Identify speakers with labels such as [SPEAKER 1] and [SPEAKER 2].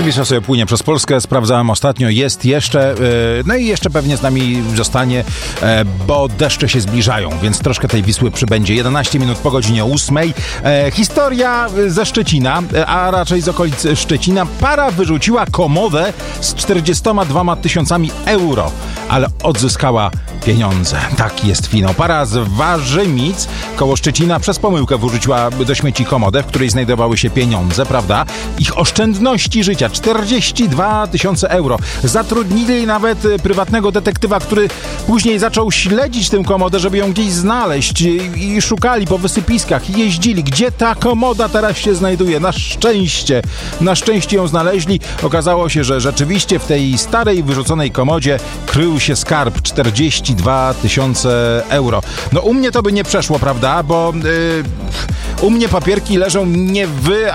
[SPEAKER 1] Wisła sobie płynie przez Polskę, sprawdzałem ostatnio, jest jeszcze, no i jeszcze pewnie z nami zostanie, bo deszcze się zbliżają, więc troszkę tej Wisły przybędzie. 11 minut po godzinie 8. Historia ze Szczecina, a raczej z okolic Szczecina. Para wyrzuciła komodę z 42 tysiącami euro, ale odzyskała pieniądze. Taki jest finał. Para z Warzymic koło Szczecina przez pomyłkę wyrzuciła do śmieci komodę, w której znajdowały się pieniądze, prawda? Ich oszczędności życia. 42 tysiące euro. Zatrudnili nawet prywatnego detektywa, który później zaczął śledzić tę komodę, żeby ją gdzieś znaleźć i szukali po wysypiskach i jeździli. Gdzie ta komoda teraz się znajduje? Na szczęście ją znaleźli. Okazało się, że rzeczywiście w tej starej, wyrzuconej komodzie krył się skarb 42 tysiące euro. No u mnie to by nie przeszło, prawda? Bo u mnie papierki leżą nie